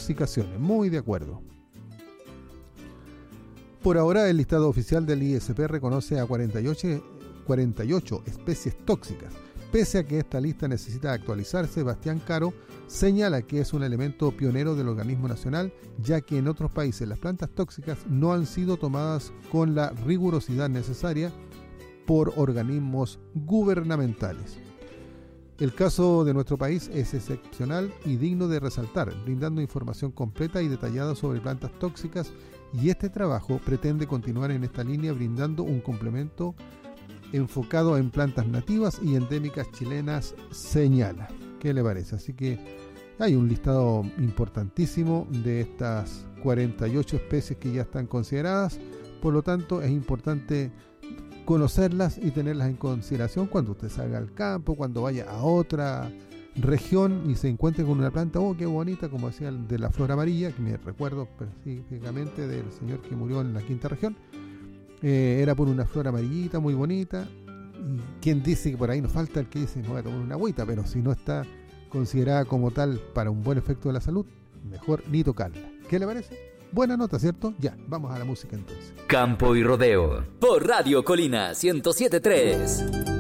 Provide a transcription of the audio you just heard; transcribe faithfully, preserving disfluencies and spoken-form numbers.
intoxicaciones. Muy de acuerdo. Por ahora, el listado oficial del I S P reconoce a cuarenta y ocho, cuarenta y ocho especies tóxicas. Pese a que esta lista necesita actualizarse, Sebastián Caro señala que es un elemento pionero del organismo nacional, ya que en otros países las plantas tóxicas no han sido tomadas con la rigurosidad necesaria por organismos gubernamentales. El caso de nuestro país es excepcional y digno de resaltar, brindando información completa y detallada sobre plantas tóxicas, y este trabajo pretende continuar en esta línea brindando un complemento enfocado en plantas nativas y endémicas chilenas, señala. ¿Qué le parece? Así que hay un listado importantísimo de estas cuarenta y ocho especies que ya están consideradas, por lo tanto es importante conocerlas y tenerlas en consideración cuando usted salga al campo, cuando vaya a otra región y se encuentre con una planta, oh, qué bonita, como decía el de la flor amarilla, que me recuerdo específicamente del señor que murió en la quinta región. Eh, era por una flor amarillita, muy bonita. Y quien dice que por ahí nos falta el que dice me voy a tomar una agüita, pero si no está considerada como tal para un buen efecto de la salud, mejor ni tocarla. ¿Qué le parece? Buena nota, ¿cierto? Ya, vamos a la música entonces. Campo y Rodeo por Radio Colina ciento siete punto tres.